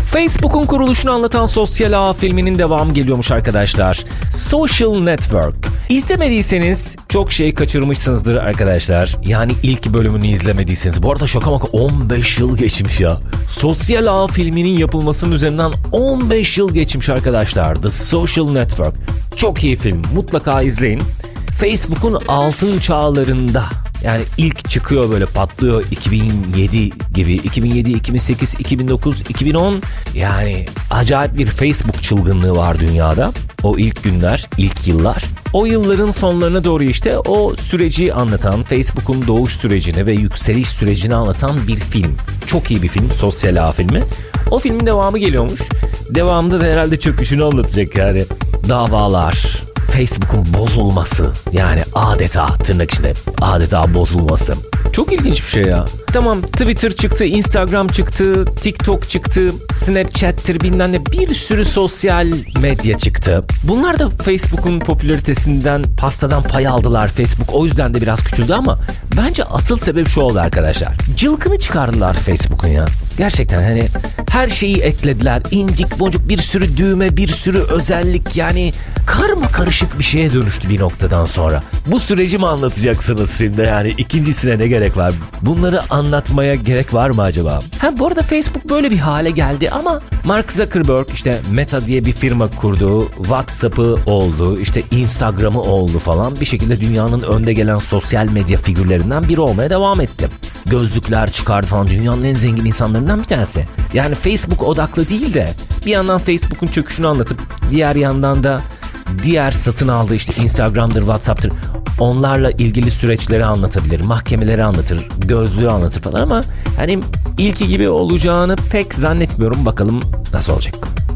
Facebook'un kuruluşunu anlatan sosyal ağ filminin devamı geliyormuş arkadaşlar. Social Network. İzlemediyseniz çok şey kaçırmışsınızdır arkadaşlar. Yani ilk bölümünü izlemediyseniz. Bu arada şaka maka 15 yıl geçmiş ya. Sosyal ağ filminin yapılmasının üzerinden 15 yıl geçmiş arkadaşlar. The Social Network. Çok iyi film. Mutlaka izleyin. Facebook'un altın çağlarında, yani ilk çıkıyor böyle patlıyor 2007 gibi, 2007, 2008, 2009, 2010, yani acayip bir Facebook çılgınlığı var dünyada. O ilk günler, ilk yıllar. O yılların sonlarına doğru işte o süreci anlatan, Facebook'un doğuş sürecini ve yükseliş sürecini anlatan bir film. Çok iyi bir film, sosyal ağ filmi. O filmin devamı geliyormuş. Devamında da herhalde çöküşünü anlatacak yani. Davalar, Facebook'un bozulması, yani adeta tırnak içinde adeta bozulması. Çok ilginç bir şey ya. Tamam, Twitter çıktı, Instagram çıktı, TikTok çıktı, Snapchat'tir bilmem ne, bir sürü sosyal medya çıktı. Bunlar da Facebook'un popülaritesinden, pastadan pay aldılar. Facebook o yüzden de biraz küçüldü ama bence asıl sebep şu oldu arkadaşlar. Cılkını çıkardılar Facebook'un ya. Gerçekten hani her şeyi eklediler. İncik boncuk bir sürü düğme, bir sürü özellik, yani karma karışık bir şeye dönüştü bir noktadan sonra. Bu süreci mi anlatacaksınız filmde, yani ikincisine ne gerek var? Bunları anlatmaya gerek var mı acaba? Bu arada Facebook böyle bir hale geldi ama Mark Zuckerberg işte Meta diye bir firma kurdu, WhatsApp'ı oldu, işte Instagram'ı oldu falan. Bir şekilde dünyanın önde gelen sosyal medya figürlerinden biri olmaya devam etti. Gözlükler çıkardı falan, dünyanın en zengin insanlarından bir tanesi. Yani Facebook odaklı değil de bir yandan Facebook'un çöküşünü anlatıp diğer yandan da diğer satın aldığı işte Instagram'dır, WhatsApp'tır, onlarla ilgili süreçleri anlatabilir, mahkemeleri anlatır, gözlüğü anlatır falan ama hani ilki gibi olacağını pek zannetmiyorum. Bakalım nasıl olacak.